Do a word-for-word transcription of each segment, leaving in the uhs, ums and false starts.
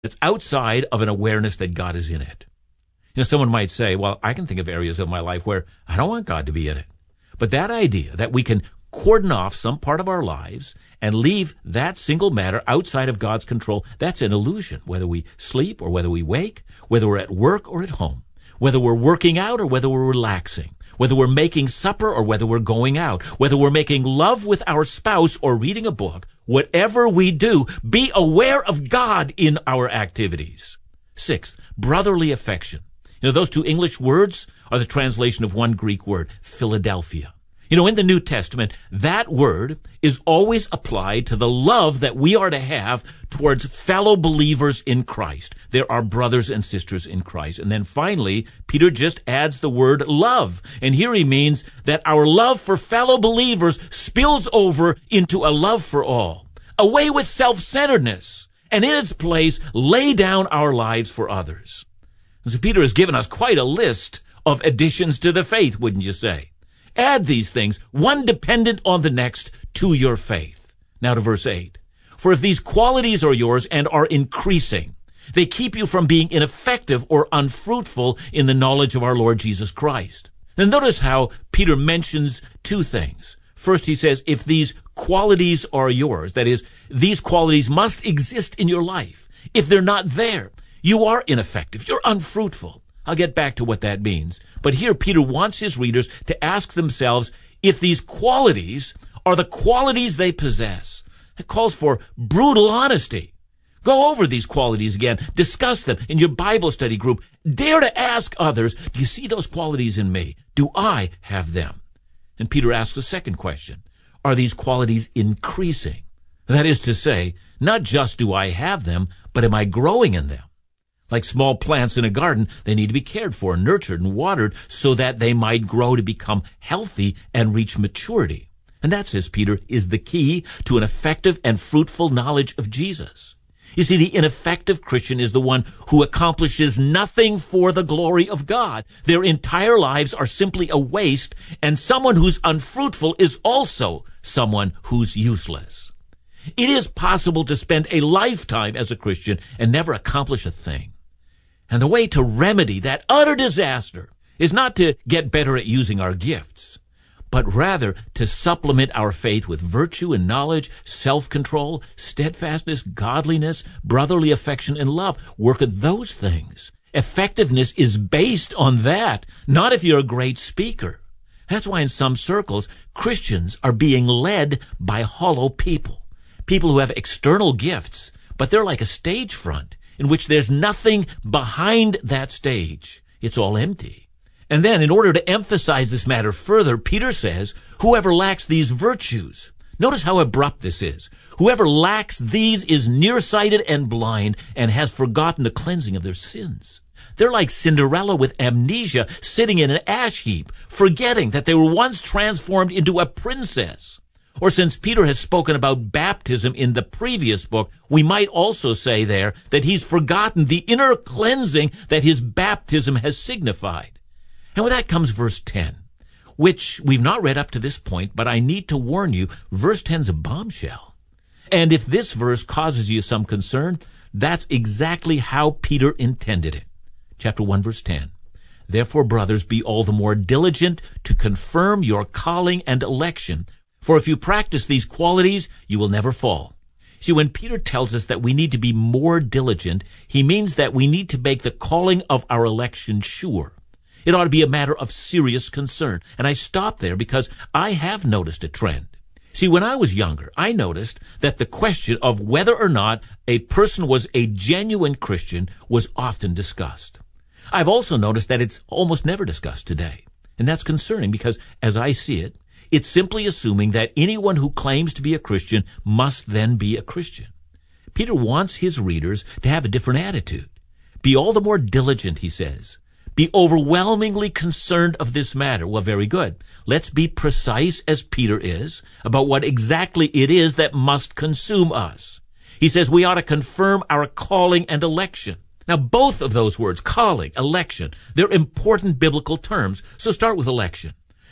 It's outside of an awareness that God is in it. You know, someone might say, well, I can think of areas of my life where I don't want God to be in it. But that idea that we can cordon off some part of our lives and leave that single matter outside of God's control, that's an illusion, whether we sleep or whether we wake, whether we're at work or at home, whether we're working out or whether we're relaxing, whether we're making supper or whether we're going out, whether we're making love with our spouse or reading a book, whatever we do, be aware of God in our activities. Sixth, brotherly affection. You know, those two English words are the translation of one Greek word, Philadelphia. You know, in the New Testament, that word is always applied to the love that we are to have towards fellow believers in Christ. There are brothers and sisters in Christ. And then finally, Peter just adds the word love. And here he means that our love for fellow believers spills over into a love for all. Away with self-centeredness, and in its place, lay down our lives for others. And so Peter has given us quite a list of additions to the faith, wouldn't you say? Add these things, one dependent on the next, to your faith. Now to verse eight. For if these qualities are yours and are increasing, they keep you from being ineffective or unfruitful in the knowledge of our Lord Jesus Christ. And notice how Peter mentions two things. First, he says, if these qualities are yours, that is, these qualities must exist in your life. If they're not there, you are ineffective. You're unfruitful. I'll get back to what that means. But here Peter wants his readers to ask themselves if these qualities are the qualities they possess. It calls for brutal honesty. Go over these qualities again. Discuss them in your Bible study group. Dare to ask others, do you see those qualities in me? Do I have them? And Peter asks a second question. Are these qualities increasing? That is to say, not just do I have them, but am I growing in them? Like small plants in a garden, they need to be cared for, nurtured, and watered so that they might grow to become healthy and reach maturity. And that, says Peter, is the key to an effective and fruitful knowledge of Jesus. You see, the ineffective Christian is the one who accomplishes nothing for the glory of God. Their entire lives are simply a waste, and someone who's unfruitful is also someone who's useless. It is possible to spend a lifetime as a Christian and never accomplish a thing. And the way to remedy that utter disaster is not to get better at using our gifts, but rather to supplement our faith with virtue and knowledge, self-control, steadfastness, godliness, brotherly affection, and love. Work at those things. Effectiveness is based on that, not if you're a great speaker. That's why in some circles, Christians are being led by hollow people, people who have external gifts, but they're like a stage front in which there's nothing behind that stage. It's all empty. And then, in order to emphasize this matter further, Peter says, whoever lacks these virtues, notice how abrupt this is. Whoever lacks these is nearsighted and blind and has forgotten the cleansing of their sins. They're like Cinderella with amnesia, sitting in an ash heap, forgetting that they were once transformed into a princess. Or since Peter has spoken about baptism in the previous book, we might also say there that he's forgotten the inner cleansing that his baptism has signified. And with that comes verse ten, which we've not read up to this point, but I need to warn you, verse ten's a bombshell. And if this verse causes you some concern, that's exactly how Peter intended it. Chapter one, verse ten. Therefore, brothers, be all the more diligent to confirm your calling and election. For if you practice these qualities, you will never fall. See, when Peter tells us that we need to be more diligent, he means that we need to make the calling of our election sure. It ought to be a matter of serious concern. And I stop there because I have noticed a trend. See, when I was younger, I noticed that the question of whether or not a person was a genuine Christian was often discussed. I've also noticed that it's almost never discussed today. And that's concerning because, as I see it, it's simply assuming that anyone who claims to be a Christian must then be a Christian. Peter wants his readers to have a different attitude. Be all the more diligent, he says. Be overwhelmingly concerned of this matter. Well, very good. Let's be precise, as Peter is, about what exactly it is that must consume us. He says we ought to confirm our calling and election. Now, both of those words, calling, election, they're important biblical terms. So start with election.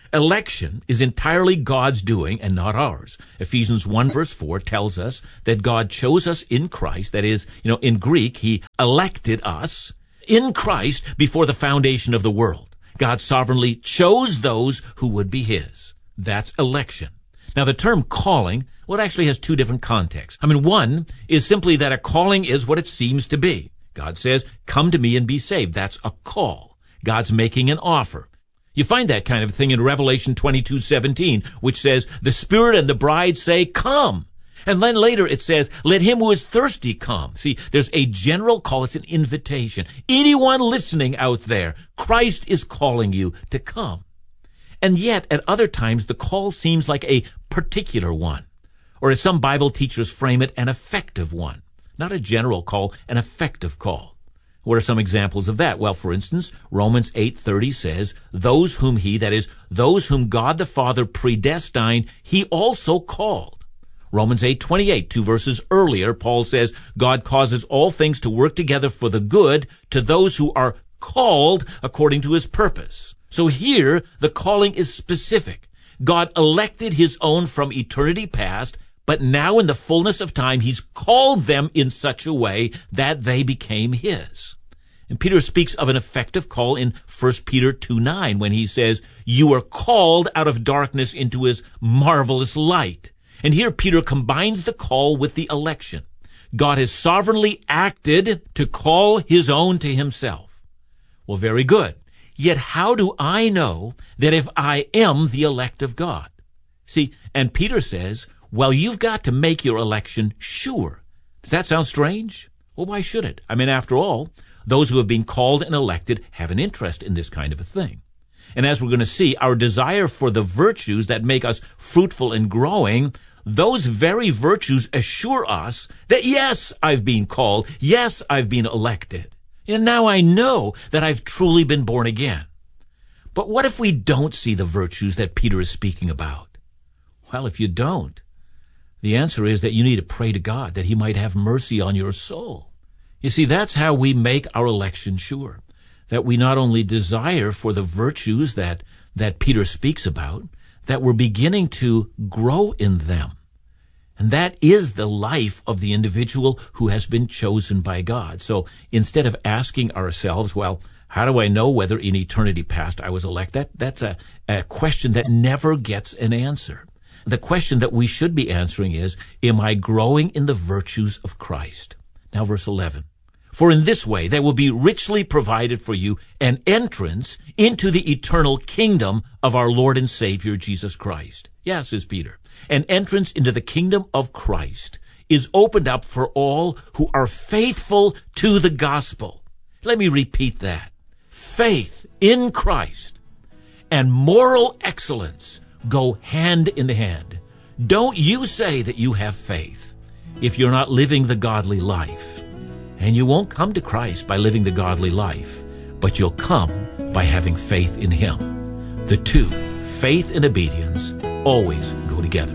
Election is entirely God's doing and not ours. Ephesians one verse four tells us that God chose us in Christ. That is, you know, in Greek, he elected us in Christ before the foundation of the world. God sovereignly chose those who would be his. That's election. Now, the term calling, well, it actually has two different contexts. I mean, one is simply that a calling is what it seems to be. God says, come to me and be saved. That's a call. God's making an offer. You find that kind of thing in Revelation twenty-two seventeen, which says, the Spirit and the bride say, come. And then later it says, let him who is thirsty come. See, there's a general call. It's an invitation. Anyone listening out there, Christ is calling you to come. And yet, at other times, the call seems like a particular one, or as some Bible teachers frame it, an effective one. Not a general call, an effective call. What are some examples of that? Well, for instance, Romans eight thirty says, those whom he, that is, those whom God the Father predestined, he also called. Romans eight twenty-eight, two verses earlier, Paul says, God causes all things to work together for the good to those who are called according to his purpose. So here, the calling is specific. God elected his own from eternity past, but now in the fullness of time, he's called them in such a way that they became his. And Peter speaks of an effective call in First Peter two nine when he says, you are called out of darkness into his marvelous light. And here Peter combines the call with the election. God has sovereignly acted to call his own to himself. Well, very good. Yet how do I know that if I am the elect of God? See, and Peter says, well, you've got to make your election sure. Does that sound strange? Well, why should it? I mean, after all, those who have been called and elected have an interest in this kind of a thing. And as we're going to see, our desire for the virtues that make us fruitful and growing, those very virtues assure us that, yes, I've been called. Yes, I've been elected. And now I know that I've truly been born again. But what if we don't see the virtues that Peter is speaking about? Well, if you don't, the answer is that you need to pray to God that he might have mercy on your soul. You see, that's how we make our election sure, that we not only desire for the virtues that, that Peter speaks about, that we're beginning to grow in them. And that is the life of the individual who has been chosen by God. So instead of asking ourselves, well, how do I know whether in eternity past I was elected? That, that's a, a question that never gets an answer. The question that we should be answering is, am I growing in the virtues of Christ? Now, verse eleven. For in this way there will be richly provided for you an entrance into the eternal kingdom of our Lord and Savior Jesus Christ. Yes, says Peter, an entrance into the kingdom of Christ is opened up for all who are faithful to the gospel. Let me repeat that. Faith in Christ and moral excellence go hand in hand. Don't you say that you have faith if you're not living the godly life. And you won't come to Christ by living the godly life, but you'll come by having faith in him. The two, faith and obedience, always go together.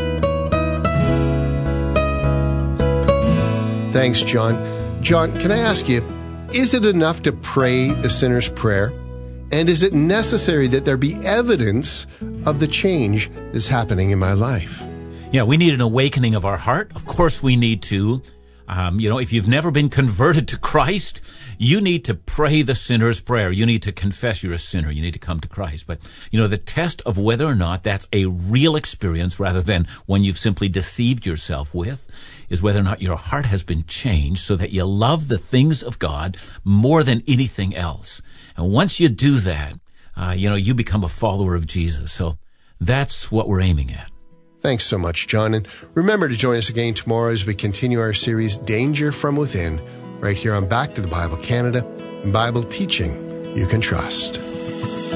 Thanks, John. John, can I ask you, is it enough to pray the sinner's prayer? And is it necessary that there be evidence of the change that's happening in my life? Yeah, we need an awakening of our heart. Of course we need to. Um, you know, if you've never been converted to Christ, you need to pray the sinner's prayer. You need to confess you're a sinner. You need to come to Christ. But, you know, the test of whether or not that's a real experience rather than one you've simply deceived yourself with is whether or not your heart has been changed so that you love the things of God more than anything else. And once you do that, uh, you know, you become a follower of Jesus. So that's what we're aiming at. Thanks so much, John. And remember to join us again tomorrow as we continue our series, Danger from Within, right here on Back to the Bible Canada, Bible teaching you can trust.